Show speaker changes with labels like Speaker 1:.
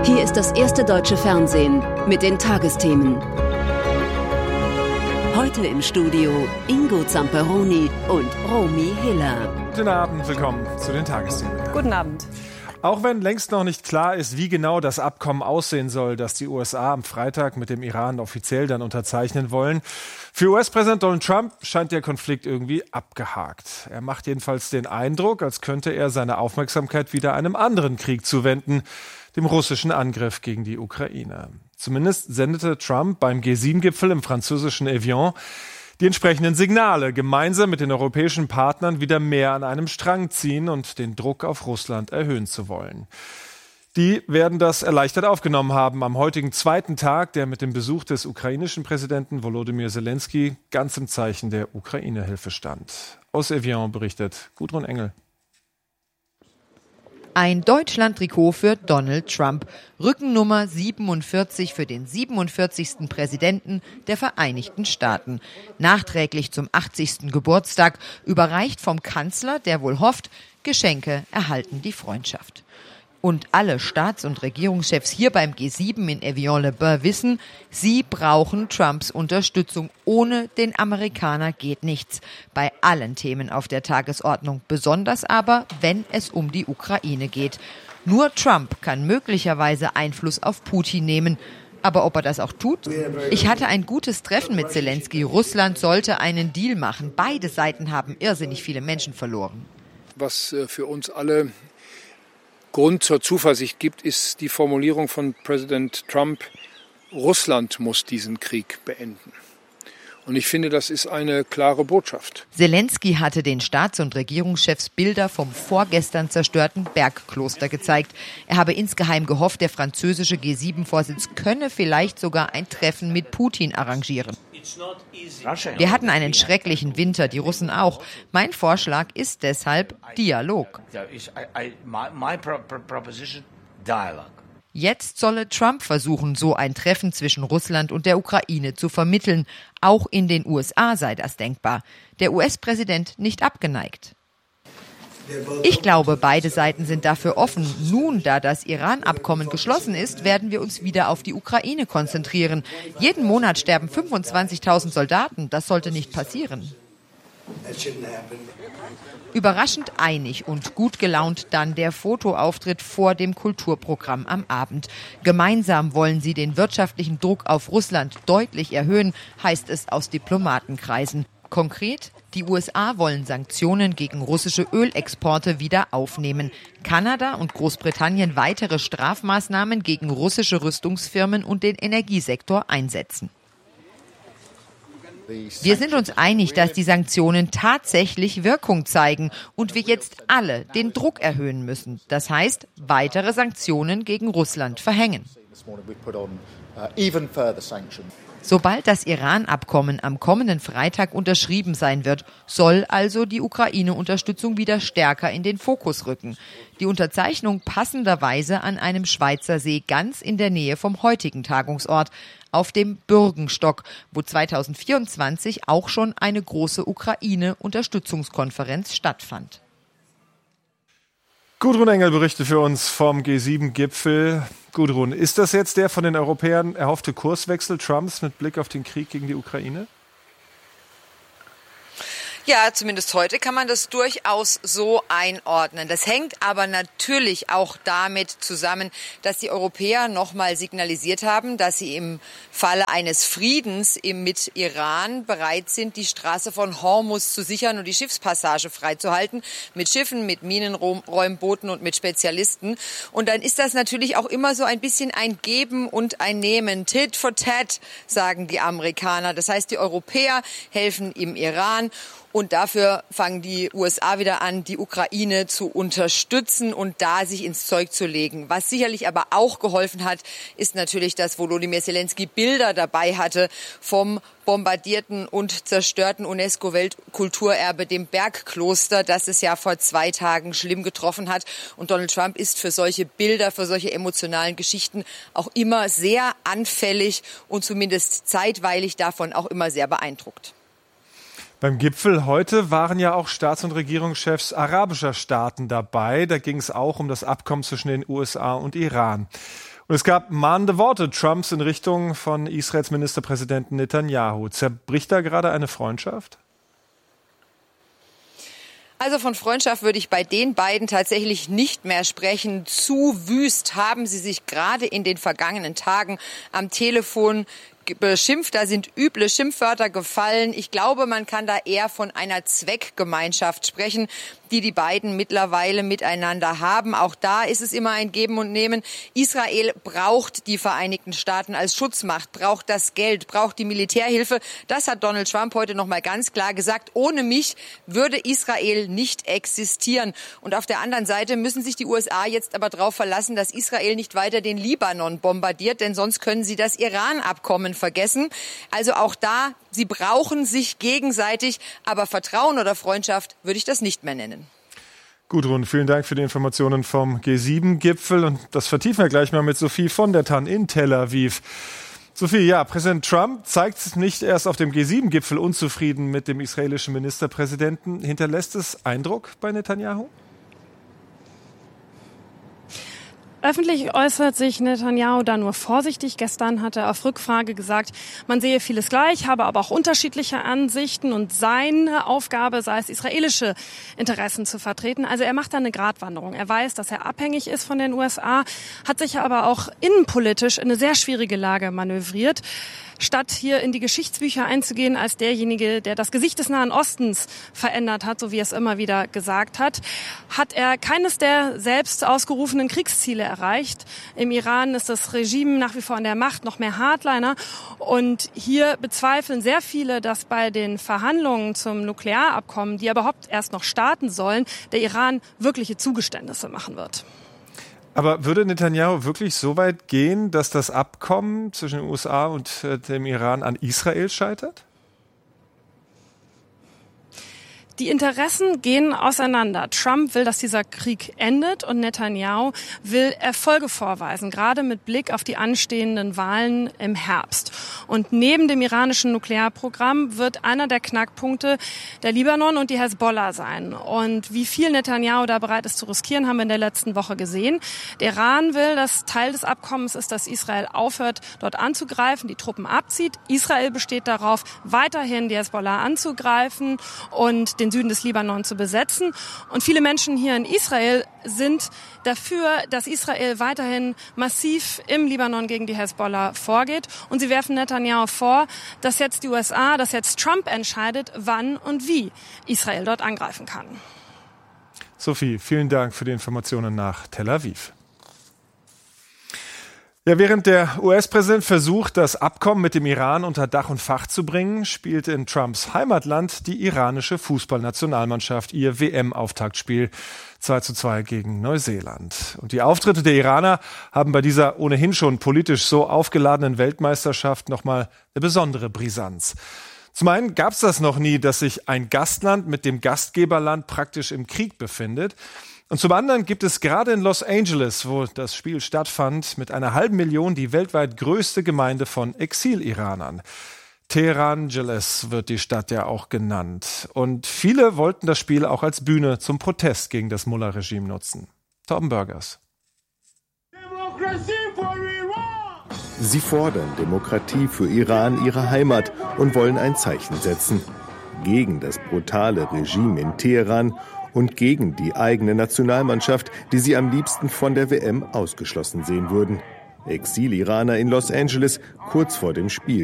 Speaker 1: Hier ist das erste deutsche Fernsehen mit den Tagesthemen. Heute im Studio Ingo Zamperoni und Romy Hiller.
Speaker 2: Guten Abend, willkommen zu den Tagesthemen.
Speaker 3: Guten Abend.
Speaker 2: Auch wenn längst noch nicht klar ist, wie genau das Abkommen aussehen soll, das die USA am Freitag mit dem Iran offiziell dann unterzeichnen wollen, für US-Präsident Donald Trump scheint der Konflikt irgendwie abgehakt. Er macht jedenfalls den Eindruck, als könnte er seine Aufmerksamkeit wieder einem anderen Krieg zuwenden, dem russischen Angriff gegen die Ukraine. Zumindest sendete Trump beim G7-Gipfel im französischen Evian die entsprechenden Signale, gemeinsam mit den europäischen Partnern wieder mehr an einem Strang ziehen und den Druck auf Russland erhöhen zu wollen. Die werden das erleichtert aufgenommen haben am heutigen zweiten Tag, der mit dem Besuch des ukrainischen Präsidenten Volodymyr Zelensky ganz im Zeichen der Ukraine-Hilfe stand. Aus Evian berichtet Gudrun Engel.
Speaker 4: Ein Deutschland-Trikot für Donald Trump. Rückennummer 47 für den 47. Präsidenten der Vereinigten Staaten. Nachträglich zum 80. Geburtstag, überreicht vom Kanzler, der wohl hofft, Geschenke erhalten die Freundschaft. Und alle Staats- und Regierungschefs hier beim G7 in Evian-le-Bain wissen, sie brauchen Trumps Unterstützung. Ohne den Amerikaner geht nichts. Bei allen Themen auf der Tagesordnung. Besonders aber, wenn es um die Ukraine geht. Nur Trump kann möglicherweise Einfluss auf Putin nehmen. Aber ob er das auch tut? Ich hatte ein gutes Treffen mit Zelensky. Russland sollte einen Deal machen. Beide Seiten haben irrsinnig viele Menschen verloren.
Speaker 5: Was für uns alle Grund zur Zuversicht gibt, ist die Formulierung von Präsident Trump, Russland muss diesen Krieg beenden. Und ich finde, das ist eine klare Botschaft.
Speaker 4: Zelensky hatte den Staats- und Regierungschefs Bilder vom vorgestern zerstörten Bergkloster gezeigt. Er habe insgeheim gehofft, der französische G7-Vorsitz könne vielleicht sogar ein Treffen mit Putin arrangieren. Wir hatten einen schrecklichen Winter, die Russen auch. Mein Vorschlag ist deshalb Dialog. Jetzt solle Trump versuchen, so ein Treffen zwischen Russland und der Ukraine zu vermitteln. Auch in den USA sei das denkbar. Der US-Präsident nicht abgeneigt. Ich glaube, beide Seiten sind dafür offen. Nun, da das Iran-Abkommen geschlossen ist, werden wir uns wieder auf die Ukraine konzentrieren. Jeden Monat sterben 25.000 Soldaten. Das sollte nicht passieren. Überraschend einig und gut gelaunt dann der Fotoauftritt vor dem Kulturprogramm am Abend. Gemeinsam wollen sie den wirtschaftlichen Druck auf Russland deutlich erhöhen, heißt es aus Diplomatenkreisen. Konkret, die USA wollen Sanktionen gegen russische Ölexporte wieder aufnehmen. Kanada und Großbritannien weitere Strafmaßnahmen gegen russische Rüstungsfirmen und den Energiesektor einsetzen. Wir sind uns einig, dass die Sanktionen tatsächlich Wirkung zeigen und wir jetzt alle den Druck erhöhen müssen. Das heißt, weitere Sanktionen gegen Russland verhängen. Sobald das Iran-Abkommen am kommenden Freitag unterschrieben sein wird, soll also die Ukraine-Unterstützung wieder stärker in den Fokus rücken. Die Unterzeichnung passenderweise an einem Schweizer See ganz in der Nähe vom heutigen Tagungsort, auf dem Bürgenstock, wo 2024 auch schon eine große Ukraine-Unterstützungskonferenz stattfand.
Speaker 2: Gudrun Engel berichtet für uns vom G7-Gipfel. Gudrun, ist das jetzt der von den Europäern erhoffte Kurswechsel Trumps mit Blick auf den Krieg gegen die Ukraine?
Speaker 4: Ja, zumindest heute kann man das durchaus so einordnen. Das hängt aber natürlich auch damit zusammen, dass die Europäer nochmal signalisiert haben, dass sie im Falle eines Friedens mit Iran bereit sind, die Straße von Hormuz zu sichern und die Schiffspassage freizuhalten, mit Schiffen, mit Minenräumbooten und mit Spezialisten. Und dann ist das natürlich auch immer so ein bisschen ein Geben und ein Nehmen. Tit for tat, sagen die Amerikaner. Das heißt, die Europäer helfen im Iran. Und dafür fangen die USA wieder an, die Ukraine zu unterstützen und da sich ins Zeug zu legen. Was sicherlich aber auch geholfen hat, ist natürlich, dass Volodymyr Zelensky Bilder dabei hatte vom bombardierten und zerstörten UNESCO-Weltkulturerbe, dem Bergkloster, das es ja vor 2 Tagen schlimm getroffen hat. Und Donald Trump ist für solche Bilder, für solche emotionalen Geschichten auch immer sehr anfällig und zumindest zeitweilig davon auch immer sehr beeindruckt.
Speaker 2: Beim Gipfel heute waren ja auch Staats- und Regierungschefs arabischer Staaten dabei. Da ging es auch um das Abkommen zwischen den USA und Iran. Und es gab mahnende Worte Trumps in Richtung von Israels Ministerpräsidenten Netanyahu. Zerbricht da gerade eine Freundschaft?
Speaker 4: Also von Freundschaft würde ich bei den beiden tatsächlich nicht mehr sprechen. Zu wüst haben sie sich gerade in den vergangenen Tagen am Telefon beschimpft. Da sind üble Schimpfwörter gefallen. Ich glaube, man kann da eher von einer Zweckgemeinschaft sprechen, die beiden mittlerweile miteinander haben. Auch da ist es immer ein Geben und Nehmen. Israel braucht die Vereinigten Staaten als Schutzmacht, braucht das Geld, braucht die Militärhilfe. Das hat Donald Trump heute noch mal ganz klar gesagt. Ohne mich würde Israel nicht existieren. Und auf der anderen Seite müssen sich die USA jetzt aber darauf verlassen, dass Israel nicht weiter den Libanon bombardiert, denn sonst können sie das Iran-Abkommen vergessen. Also auch da, sie brauchen sich gegenseitig, aber Vertrauen oder Freundschaft würde ich das nicht mehr nennen.
Speaker 2: Gudrun, vielen Dank für die Informationen vom G7-Gipfel. Und das vertiefen wir gleich mal mit Sophie von der Tann in Tel Aviv. Sophie, ja, Präsident Trump zeigt nicht erst auf dem G7-Gipfel unzufrieden mit dem israelischen Ministerpräsidenten. Hinterlässt es Eindruck bei Netanyahu?
Speaker 3: Öffentlich äußert sich Netanyahu da nur vorsichtig. Gestern hat er auf Rückfrage gesagt, man sehe vieles gleich, habe aber auch unterschiedliche Ansichten und seine Aufgabe sei es, israelische Interessen zu vertreten. Also er macht da eine Gratwanderung. Er weiß, dass er abhängig ist von den USA, hat sich aber auch innenpolitisch in eine sehr schwierige Lage manövriert. Statt hier in die Geschichtsbücher einzugehen als derjenige, der das Gesicht des Nahen Ostens verändert hat, so wie er es immer wieder gesagt hat, hat er keines der selbst ausgerufenen Kriegsziele erreicht. Im Iran ist das Regime nach wie vor an der Macht, noch mehr Hardliner. Und hier bezweifeln sehr viele, dass bei den Verhandlungen zum Nuklearabkommen, die überhaupt erst noch starten sollen, der Iran wirkliche Zugeständnisse machen wird.
Speaker 2: Aber würde Netanyahu wirklich so weit gehen, dass das Abkommen zwischen den USA und dem Iran an Israel scheitert?
Speaker 3: Die Interessen gehen auseinander. Trump will, dass dieser Krieg endet und Netanyahu will Erfolge vorweisen, gerade mit Blick auf die anstehenden Wahlen im Herbst. Und neben dem iranischen Nuklearprogramm wird einer der Knackpunkte der Libanon und die Hezbollah sein. Und wie viel Netanyahu da bereit ist zu riskieren, haben wir in der letzten Woche gesehen. Der Iran will, dass Teil des Abkommens ist, dass Israel aufhört, dort anzugreifen, die Truppen abzieht. Israel besteht darauf, weiterhin die Hezbollah anzugreifen und den Süden des Libanon zu besetzen. Und viele Menschen hier in Israel sind dafür, dass Israel weiterhin massiv im Libanon gegen die Hezbollah vorgeht. Und sie werfen Netanyahu vor, dass jetzt die USA, dass jetzt Trump entscheidet, wann und wie Israel dort angreifen kann.
Speaker 2: Sophie, vielen Dank für die Informationen nach Tel Aviv. Ja, während der US-Präsident versucht, das Abkommen mit dem Iran unter Dach und Fach zu bringen, spielt in Trumps Heimatland die iranische Fußballnationalmannschaft ihr WM-Auftaktspiel 2:2 gegen Neuseeland. Und die Auftritte der Iraner haben bei dieser ohnehin schon politisch so aufgeladenen Weltmeisterschaft nochmal eine besondere Brisanz. Zum einen gab es das noch nie, dass sich ein Gastland mit dem Gastgeberland praktisch im Krieg befindet. Und zum anderen gibt es gerade in Los Angeles, wo das Spiel stattfand, mit einer 500.000 die weltweit größte Gemeinde von Exil-Iranern. Tehran-Jeles wird die Stadt ja auch genannt. Und viele wollten das Spiel auch als Bühne zum Protest gegen das Mullah-Regime nutzen. Torben Burgers.
Speaker 6: Sie fordern Demokratie für Iran, ihre Heimat, und wollen ein Zeichen setzen. Gegen das brutale Regime in Teheran und gegen die eigene Nationalmannschaft, die sie am liebsten von der WM ausgeschlossen sehen würden. Exil-Iraner in Los Angeles kurz vor dem Spiel